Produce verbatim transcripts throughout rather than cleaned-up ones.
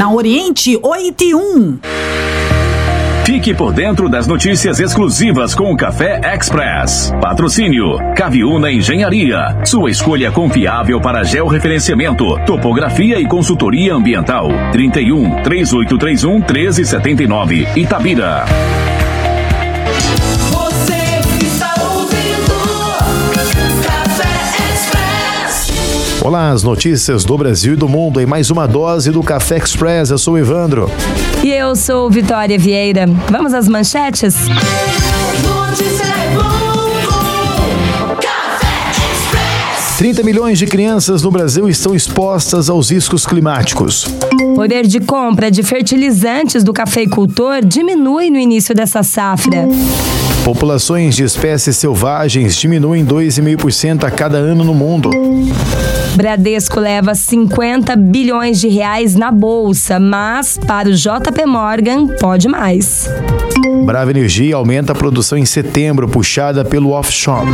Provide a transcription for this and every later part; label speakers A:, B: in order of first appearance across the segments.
A: na Oriente oito e um.
B: Fique por dentro das notícias exclusivas com o Café Express. Patrocínio Caviúna Engenharia. Sua escolha confiável para georreferenciamento, topografia e consultoria ambiental. trinta e um, três oito três um, um três sete nove, Itabira.
C: Olá, as notícias do Brasil e do mundo em mais uma dose do Café Express. Eu sou o Evandro.
D: E eu sou Vitória Vieira. Vamos às manchetes?
C: trinta milhões de crianças no Brasil estão expostas aos riscos climáticos.
D: Poder de compra de fertilizantes do cafeicultor diminui no início dessa safra.
C: Populações de espécies selvagens diminuem dois vírgula cinco por cento a cada ano no mundo.
D: Bradesco leva cinquenta bilhões de reais na bolsa, mas para o J P Morgan pode mais.
C: Brava Energia aumenta a produção em setembro, puxada pelo offshore.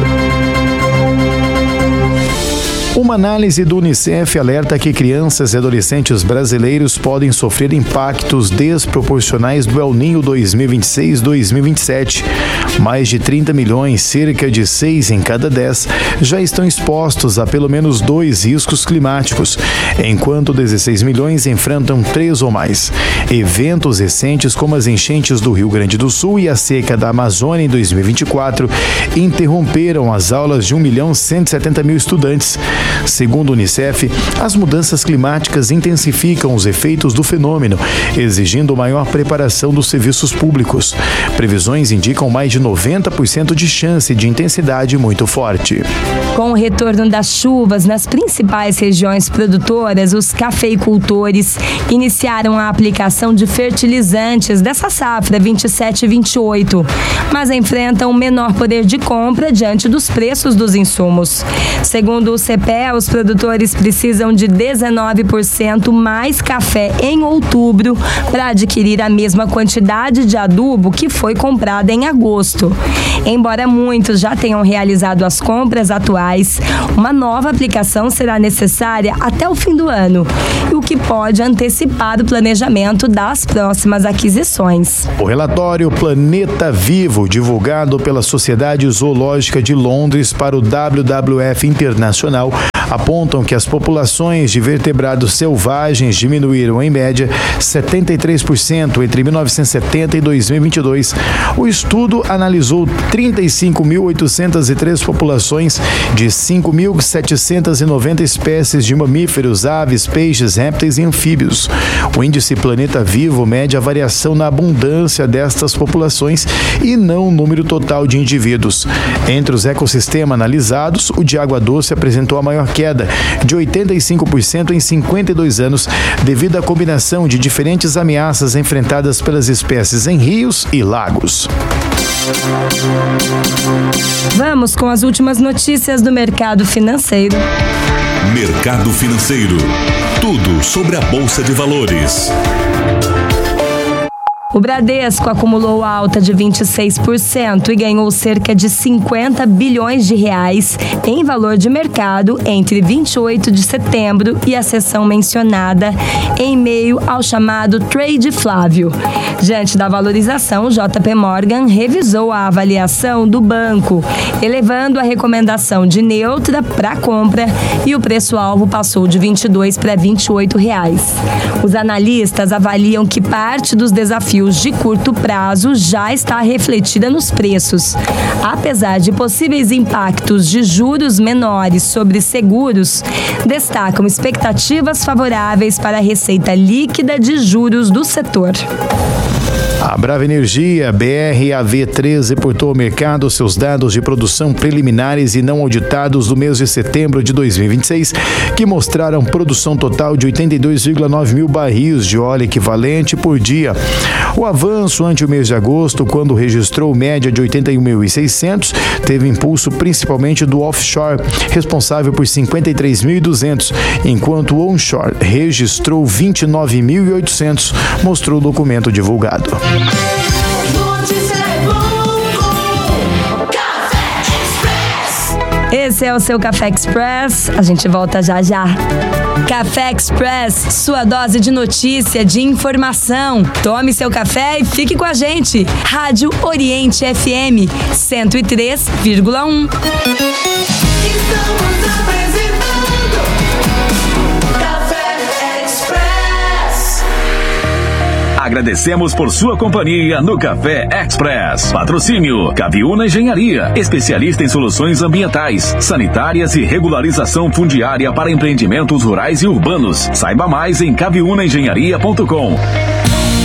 C: Uma análise do Unicef alerta que crianças e adolescentes brasileiros podem sofrer impactos desproporcionais do El Niño dois mil e vinte e seis dois mil e vinte e sete. Mais de trinta milhões, cerca de seis em cada dez, já estão expostos a pelo menos dois riscos climáticos, enquanto dezesseis milhões enfrentam três ou mais. Eventos recentes como as enchentes do Rio Grande do Sul e a seca da Amazônia em dois mil e vinte e quatro interromperam as aulas de um milhão cento e setenta mil estudantes. Segundo o Unicef, as mudanças climáticas intensificam os efeitos do fenômeno, exigindo maior preparação dos serviços públicos. Previsões indicam mais de noventa por cento de chance de intensidade muito forte.
D: Com o retorno das chuvas nas principais regiões produtoras, os cafeicultores iniciaram a aplicação de fertilizantes dessa safra vinte e sete e vinte e oito, mas enfrentam menor poder de compra diante dos preços dos insumos. Segundo o C P E, os produtores precisam de dezenove por cento mais café em outubro para adquirir a mesma quantidade de adubo que foi comprada em agosto. Embora muitos já tenham realizado as compras atuais, uma nova aplicação será necessária até o fim do ano, o que pode antecipar o planejamento das próximas aquisições.
C: O relatório Planeta Vivo, divulgado pela Sociedade Zoológica de Londres para o W W F Internacional, apontam que as populações de vertebrados selvagens diminuíram em média setenta e três por cento entre mil novecentos e setenta e dois mil e vinte e dois. O estudo analisou trinta e cinco mil oitocentas e três populações de cinco mil setecentas e noventa espécies de mamíferos, aves, peixes, répteis e anfíbios. O índice Planeta Vivo mede a variação na abundância destas populações e não o número total de indivíduos. Entre os ecossistemas analisados, o de água doce apresentou a maior queda, de oitenta e cinco por cento em cinquenta e dois anos, devido à combinação de diferentes ameaças enfrentadas pelas espécies em rios e lagos.
D: Vamos com as últimas notícias do mercado financeiro.
E: Mercado Financeiro. Tudo sobre a Bolsa de Valores.
D: O Bradesco acumulou alta de vinte e seis por cento e ganhou cerca de cinquenta bilhões de reais em valor de mercado entre vinte e oito de setembro e a sessão mencionada, em meio ao chamado Trade Flávio. Diante da valorização, o J P Morgan revisou a avaliação do banco, elevando a recomendação de neutra para compra, e o preço-alvo passou de vinte e dois para vinte e oito reais. Os analistas avaliam que parte dos desafios de curto prazo já está refletida nos preços. Apesar de possíveis impactos de juros menores sobre seguros, destacam expectativas favoráveis para a receita líquida de juros do setor.
C: A Brava Energia, B R A V três, reportou ao mercado seus dados de produção preliminares e não auditados do mês de setembro de dois mil e vinte e seis, que mostraram produção total de oitenta e dois vírgula nove mil barris de óleo equivalente por dia. O avanço ante o mês de agosto, quando registrou média de oitenta e um mil e seiscentos, teve impulso principalmente do offshore, responsável por cinquenta e três mil e duzentos, enquanto o onshore registrou vinte e nove mil e oitocentos, mostrou o documento divulgado.
D: Esse é o seu Café Express. A gente volta já já. Café Express, sua dose de notícia, de informação. Tome seu café e fique com a gente. Rádio Oriente F M cento e três vírgula um.
F: Estamos apresentando Café Express.
B: Agradecemos por sua companhia no Café Express. Patrocínio Caviúna Engenharia, especialista em soluções ambientais, sanitárias e regularização fundiária para empreendimentos rurais e urbanos. Saiba mais em caviúna engenharia ponto com.